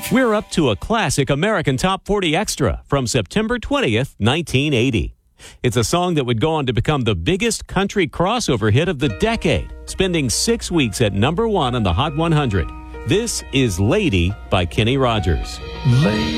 We're up to a classic American Top 40 extra from September 20th, 1980. It's a song that would go on to become the biggest country crossover hit of the decade, spending 6 weeks at number 1 on the Hot 100. This is Lady by Kenny Rogers. Lady.